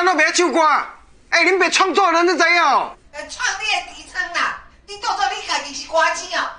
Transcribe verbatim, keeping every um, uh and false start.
都袂唱歌？哎，恁别创作人，你知影哦？ 创你的滇仓啦，你当作你家己是歌星哦？